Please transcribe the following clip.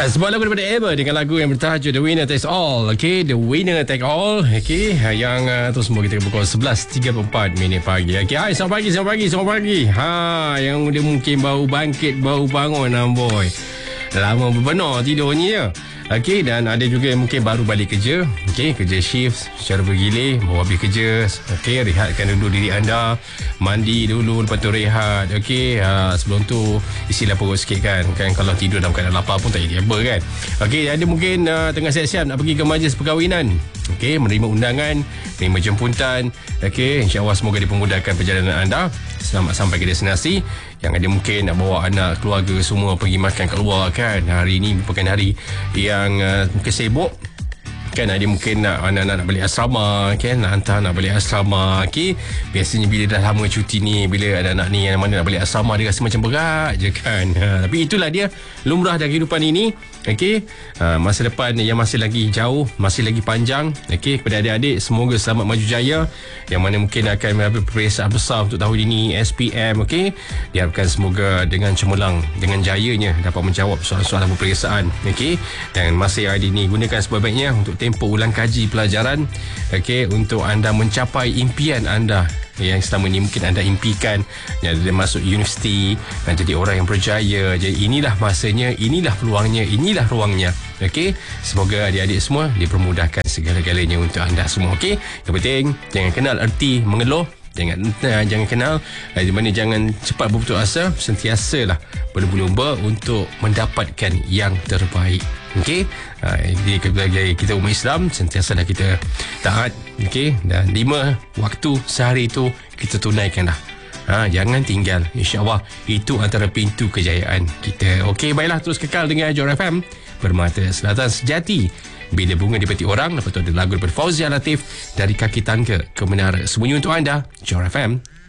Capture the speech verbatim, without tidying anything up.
Sebuah lagu daripada Ever dengan lagu yang bertajuk The Winner Takes All. Okay, The Winner Take All. Okay, yang uh, tu semua kita pukul sebelas tiga puluh empat minit pagi. Okay, hai, selamat pagi, selamat pagi, selamat pagi. Ha, yang dia mungkin baru bangkit, baru bangun, boy. Lama berbenar tidurnya ya. Okey, dan ada juga yang mungkin baru balik kerja. Okey, kerja shift secara bergilir, baru habis kerja. Okey, rehatkan dulu diri anda, mandi dulu, lepas tu rehat. Okey, uh, sebelum tu isilah perut sikit kan. Kan kalau tidur dalam keadaan lapar pun tak jadi apa kan. Okey, ada mungkin uh, tengah siap-siap nak pergi ke majlis perkahwinan. Okey, menerima undangan, menerima jemputan. Okey, insya-Allah semoga dipermudahkan perjalanan anda. Selamat sampai ke destinasi. Yang ada mungkin nak bawa anak, keluarga semua pergi makan keluar kan. Hari ini merupakan hari yang uh, mungkin sibuk. Kan ada mungkin nak anak-anak nak balik asrama kan, nak hantar nak balik asrama. Okey, biasanya bila dah lama cuti ni, bila ada anak ni yang mana nak balik asrama, dia rasa macam berat je kan. Ha, tapi itulah dia lumrah dalam kehidupan ini. Okey, ha, masa depan yang masih lagi jauh, masih lagi panjang. Okey, kepada adik-adik semoga selamat maju jaya, yang mana mungkin akan mendapat peperiksaan besar untuk tahun ini, S P M. Okey, diharapkan semoga dengan cemerlang, dengan jayanya dapat menjawab soalan-soalan peperiksaan. Okey, dan masa yang ada ini gunakan sebaik-baiknya untuk tempoh ulang kaji pelajaran. Okey, untuk anda mencapai impian anda yang selama ni mungkin anda impikan, yang ada masuk universiti dan jadi orang yang berjaya. Jadi inilah masanya, inilah peluangnya, inilah ruangnya. Okey, semoga adik-adik semua dipermudahkan segala-galanya untuk anda semua. Okey, yang penting jangan kenal erti mengeluh. Jangan uh, jangan kenal uh, di mana jangan cepat berputus asa, sentiasalah berlumba-lumba untuk mendapatkan yang terbaik. Okey, uh, jadi kita umat Islam sentiasalah kita taat, okey, dan lima waktu sehari itu kita tunaikanlah. Ha, jangan tinggal. InsyaAllah itu antara pintu kejayaan kita. Okey, baiklah, terus kekal dengan Johor F M, Permata Selatan Sejati. Bila bunga dipetik orang. Lepas tu ada lagu daripada Fauzia Latif, Dari Kaki Tangga ke Menara. Semuanya untuk anda, Johor F M.